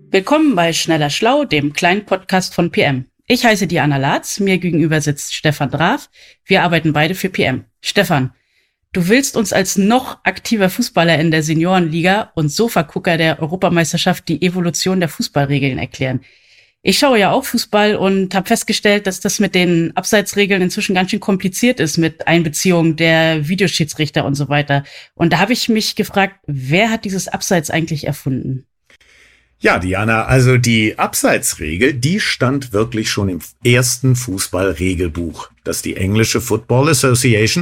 Willkommen bei Schneller Schlau, dem kleinen Podcast von PM. Ich heiße Diana Latz, mir gegenüber sitzt Stefan Draf. Wir arbeiten beide für PM. Stefan, du willst uns als noch aktiver Fußballer in der Seniorenliga und Sofagucker der Europameisterschaft die Evolution der Fußballregeln erklären. Ich schaue ja auch Fußball und habe festgestellt, dass das mit den Abseitsregeln inzwischen ganz schön kompliziert ist mit Einbeziehung der Videoschiedsrichter und so weiter. Und da habe ich mich gefragt, wer hat dieses Abseits eigentlich erfunden? Ja, Diana, also die Abseitsregel, die stand wirklich schon im ersten Fußballregelbuch, das die englische Football Association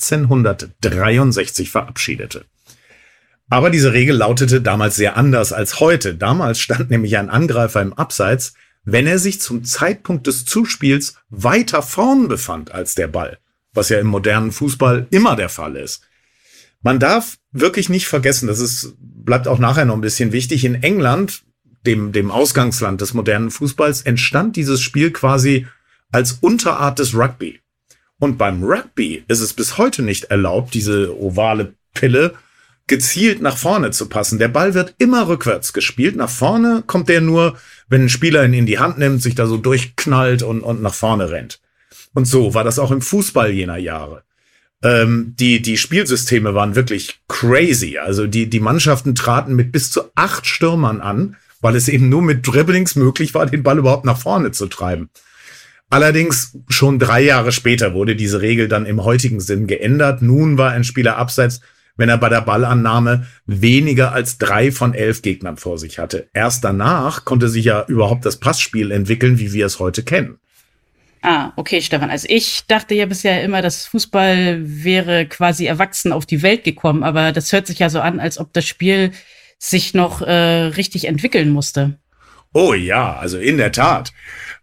1863 verabschiedete. Aber diese Regel lautete damals sehr anders als heute. Damals stand nämlich ein Angreifer im Abseits, wenn er sich zum Zeitpunkt des Zuspiels weiter vorn befand als der Ball, was ja im modernen Fußball immer der Fall ist. Man darf wirklich nicht vergessen, bleibt auch nachher noch ein bisschen wichtig, in England, dem Ausgangsland des modernen Fußballs, entstand dieses Spiel quasi als Unterart des Rugby. Und beim Rugby ist es bis heute nicht erlaubt, diese ovale Pille gezielt nach vorne zu passen. Der Ball wird immer rückwärts gespielt. Nach vorne kommt der nur, wenn ein Spieler ihn in die Hand nimmt, sich da so durchknallt und nach vorne rennt. Und so war das auch im Fußball jener Jahre. Die Spielsysteme waren wirklich crazy. Also die Mannschaften traten mit bis zu 8 Stürmern an, weil es eben nur mit Dribblings möglich war, den Ball überhaupt nach vorne zu treiben. Allerdings schon 3 Jahre später wurde diese Regel dann im heutigen Sinn geändert. Nun war ein Spieler abseits, wenn er bei der Ballannahme weniger als 3 von 11 Gegnern vor sich hatte. Erst danach konnte sich ja überhaupt das Passspiel entwickeln, wie wir es heute kennen. Ah, okay, Stefan. Also ich dachte ja bisher immer, dass Fußball wäre quasi erwachsen auf die Welt gekommen, aber das hört sich ja so an, als ob das Spiel sich noch richtig entwickeln musste. Oh ja, also in der Tat.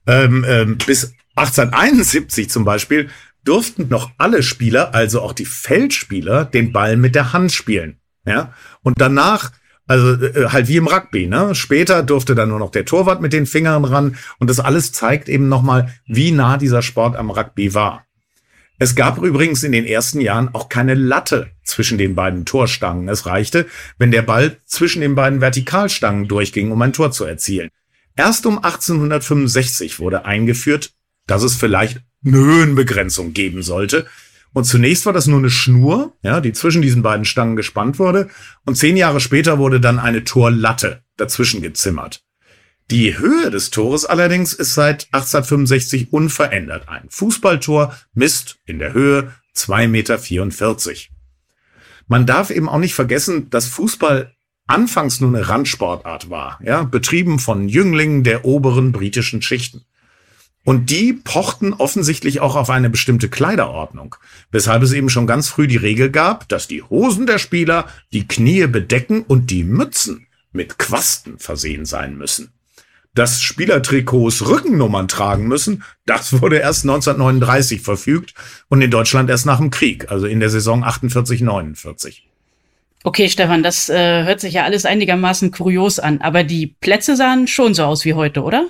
Bis 1871 zum Beispiel durften noch alle Spieler, also auch die Feldspieler, den Ball mit der Hand spielen. Ja? Und danach, also halt wie im Rugby, ne? Später durfte dann nur noch der Torwart mit den Fingern ran. Und das alles zeigt eben nochmal, wie nah dieser Sport am Rugby war. Es gab übrigens in den ersten Jahren auch keine Latte zwischen den beiden Torstangen. Es reichte, wenn der Ball zwischen den beiden Vertikalstangen durchging, um ein Tor zu erzielen. Erst um 1865 wurde eingeführt, dass es vielleicht eine Höhenbegrenzung geben sollte. Und zunächst war das nur eine Schnur, ja, die zwischen diesen beiden Stangen gespannt wurde. Und 10 Jahre später wurde dann eine Torlatte dazwischen gezimmert. Die Höhe des Tores allerdings ist seit 1865 unverändert. Ein Fußballtor misst in der Höhe 2,44 Meter. Man darf eben auch nicht vergessen, dass Fußball anfangs nur eine Randsportart war, ja, betrieben von Jünglingen der oberen britischen Schichten. Und die pochten offensichtlich auch auf eine bestimmte Kleiderordnung, weshalb es eben schon ganz früh die Regel gab, dass die Hosen der Spieler die Knie bedecken und die Mützen mit Quasten versehen sein müssen. Dass Spielertrikots Rückennummern tragen müssen, das wurde erst 1939 verfügt und in Deutschland erst nach dem Krieg, also in der Saison 48/49. Okay, Stefan, das hört sich ja alles einigermaßen kurios an, aber die Plätze sahen schon so aus wie heute, oder?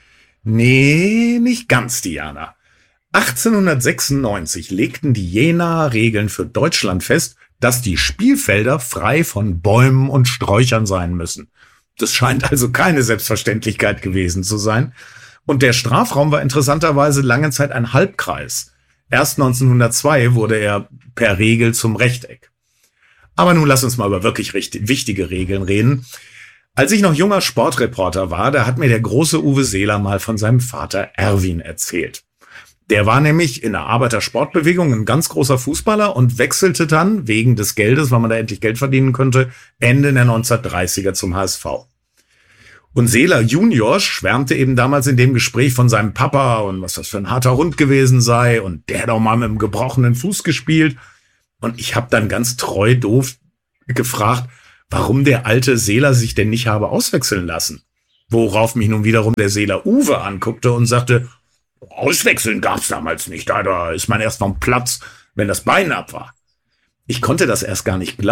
Nee, nicht ganz, Diana. 1896 legten die Jenaer Regeln für Deutschland fest, dass die Spielfelder frei von Bäumen und Sträuchern sein müssen. Das scheint also keine Selbstverständlichkeit gewesen zu sein. Und der Strafraum war interessanterweise lange Zeit ein Halbkreis. Erst 1902 wurde er per Regel zum Rechteck. Aber nun lass uns mal über wirklich wichtige Regeln reden. Als ich noch junger Sportreporter war, da hat mir der große Uwe Seeler mal von seinem Vater Erwin erzählt. Der war nämlich in der Arbeitersportbewegung ein ganz großer Fußballer und wechselte dann wegen des Geldes, weil man da endlich Geld verdienen könnte, Ende der 1930er zum HSV. Und Seeler Junior schwärmte eben damals in dem Gespräch von seinem Papa und was das für ein harter Hund gewesen sei und der hat auch mal mit einem gebrochenen Fuß gespielt. Und ich habe dann ganz treu doof gefragt, warum der alte Seeler sich denn nicht habe auswechseln lassen. Worauf mich nun wiederum der Seeler Uwe anguckte und sagte, Auswechseln gab's damals nicht. Da ist man erst vom Platz, wenn das Bein ab war. Ich konnte das erst gar nicht glauben.